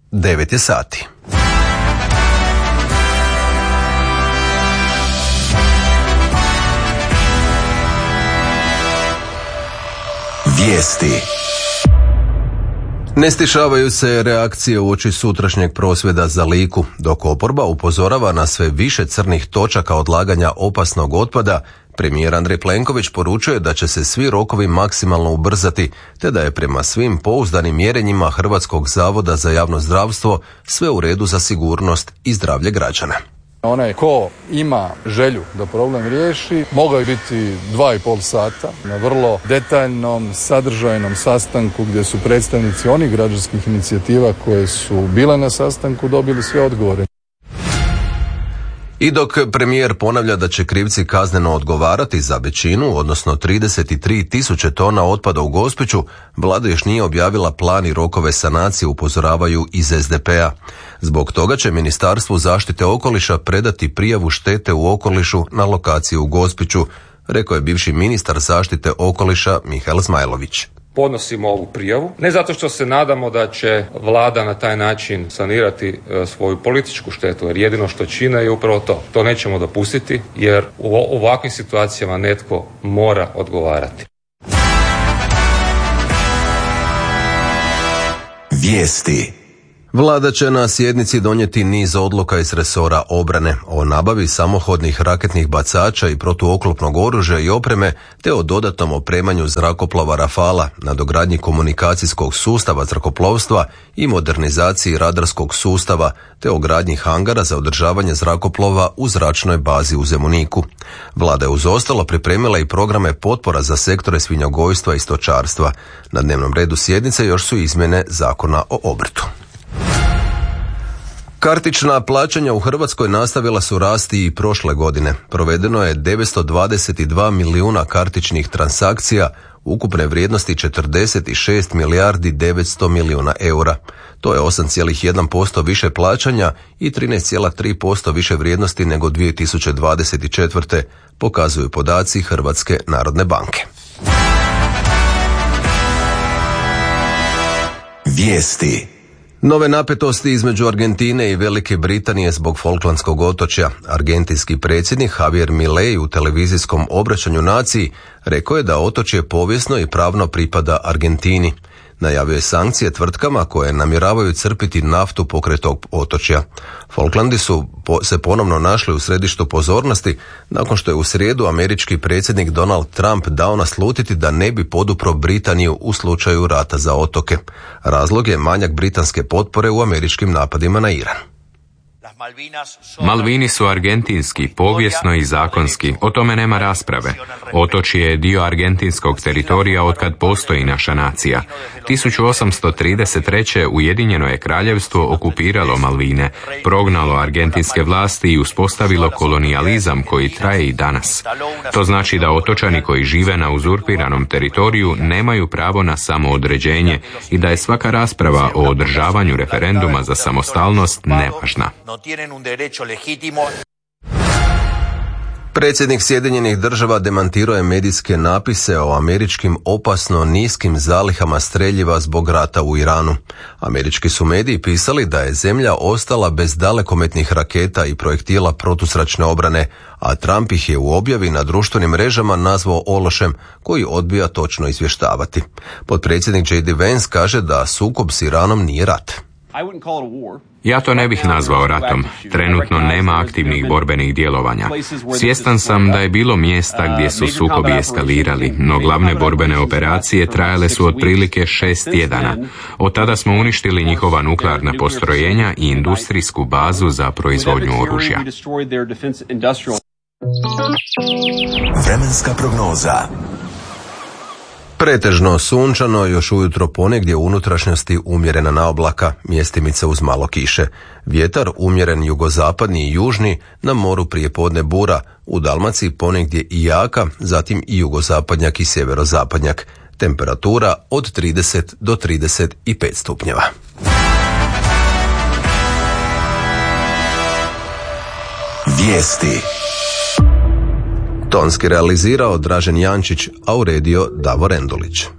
9 je sati. Vijesti. Ne stišavaju se reakcije uoči sutrašnjeg prosvjeda za Liku, dok oporba upozorava na sve više crnih točaka odlaganja opasnog otpada. Premijer Andrej Plenković poručuje da će se svi rokovi maksimalno ubrzati, te da je prema svim pouzdanim mjerenjima Hrvatskog zavoda za javno zdravstvo sve u redu za sigurnost i zdravlje građana. Onaj ko ima želju da problem riješi, mogao je biti 2,5 sata na vrlo detaljnom, sadržajnom sastanku gdje su predstavnici onih građanskih inicijativa koje su bile na sastanku dobili sve odgovore. I dok premijer ponavlja da će krivci kazneno odgovarati za većinu, odnosno 33.000 tona otpada u Gospiću, Vlada još nije objavila plan i rokove sanacije, upozoravaju iz SDP-a. Zbog toga će Ministarstvu zaštite okoliša predati prijavu štete u okolišu na lokaciju u Gospiću, rekao je bivši ministar zaštite okoliša Mihael Zmajlović. Podnosimo ovu prijavu, ne zato što se nadamo da će Vlada na taj način sanirati svoju političku štetu, jer jedino što čine je upravo to. To nećemo dopustiti, jer u ovakvim situacijama netko mora odgovarati. Vijesti. Vlada će na sjednici donijeti niz odluka iz resora obrane o nabavi samohodnih raketnih bacača i protuoklopnog oružja i opreme, te o dodatnom opremanju zrakoplova Rafala, nadogradnji komunikacijskog sustava zrakoplovstva i modernizaciji radarskog sustava, te o gradnji hangara za održavanje zrakoplova u zračnoj bazi u Zemuniku. Vlada je uz ostalo pripremila i programe potpora za sektore svinjogojstva i stočarstva. Na dnevnom redu sjednice još su izmjene Zakona o obrtu. Kartična plaćanja u Hrvatskoj nastavila su rasti i prošle godine. Provedeno je 922 milijuna kartičnih transakcija, ukupne vrijednosti 46 milijardi 900 milijuna eura. To je 8,1% više plaćanja i 13,3% više vrijednosti nego 2024. pokazuju podaci Hrvatske narodne banke. Vijesti. Nove napetosti između Argentine i Velike Britanije zbog Falklandskog otočja. Argentinski predsjednik Javier Milei u televizijskom obraćanju naciji rekao je da otočje povijesno i pravno pripada Argentini. Najavio je sankcije tvrtkama koje namjeravaju crpiti naftu pokraj tog otočja. Falklandi su se ponovno našli u središtu pozornosti nakon što je u srijedu američki predsjednik Donald Trump dao naslutiti da ne bi podupro Britaniju u slučaju rata za otoke. Razlog je manjak britanske potpore u američkim napadima na Iran. Malvini su argentinski, povijesno i zakonski, o tome nema rasprave. Otočje je dio argentinskog teritorija otkad postoji naša nacija. 1833. Ujedinjeno je kraljevstvo okupiralo Malvine, prognalo argentinske vlasti i uspostavilo kolonijalizam koji traje i danas. To znači da otočani koji žive na uzurpiranom teritoriju nemaju pravo na samoodređenje i da je svaka rasprava o održavanju referenduma za samostalnost nevažna. Predsjednik Sjedinjenih Država demantirao je medijske napise o američkim opasno niskim zalihama streljiva zbog rata u Iranu. Američki su mediji pisali da je zemlja ostala bez dalekometnih raketa i projektila protuzračne obrane, a Trump ih je u objavi na društvenim mrežama nazvao ološem koji odbija točno izvještavati. Potpredsjednik J.D. Vance kaže da sukob s Iranom nije rat. Ja to ne bih nazvao ratom. Trenutno nema aktivnih borbenih djelovanja. Svjestan sam da je bilo mjesta gdje su sukobi eskalirali, no glavne borbene operacije trajale su otprilike 6 tjedana. Od tada smo uništili njihova nuklearna postrojenja i industrijsku bazu za proizvodnju oružja. Vremenska prognoza. Pretežno sunčano, još ujutro ponegdje u unutrašnjosti umjerena naoblaka, mjestimice uz malo kiše. Vjetar umjeren jugozapadni i južni, na moru prijepodne bura, u Dalmaciji ponegdje i jaka, zatim i jugozapadnjak i sjeverozapadnjak. Temperatura od 30 do 35 stupnjeva. Vijesti. Tonski realizirao Dražen Jančić, a uredio Davor Endulić.